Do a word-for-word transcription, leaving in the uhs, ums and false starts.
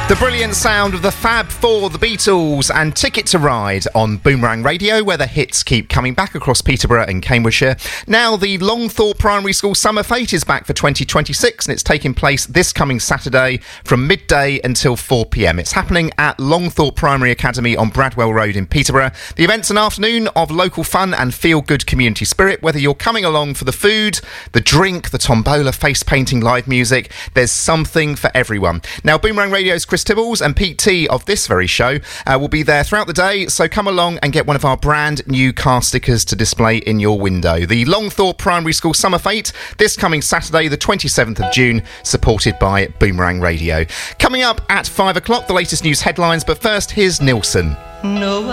The brilliant sound of the Fab Four, the Beatles, and Ticket to Ride on Boomerang Radio, where the hits keep coming back across Peterborough and Cambridgeshire. Now, the Longthorpe Primary School Summer Fete is back for twenty twenty-six, and it's taking place this coming Saturday from midday until four p.m. It's happening at Longthorpe Primary Academy on Bradwell Road in Peterborough. The event's an afternoon of local fun and feel-good community spirit. Whether you're coming along for the food, the drink, the tombola, face painting, live music, there's something for everyone. Now, Boomerang Radio's Chris Tibbles and Pete T of this very show uh, will be there throughout the day, so come along and get one of our brand new car stickers to display in your window. The Longthorpe Primary School Summer Fete, this coming Saturday the twenty-seventh of June, supported by Boomerang Radio. Coming up at five o'clock, the latest news headlines, but first here's Nilsson. No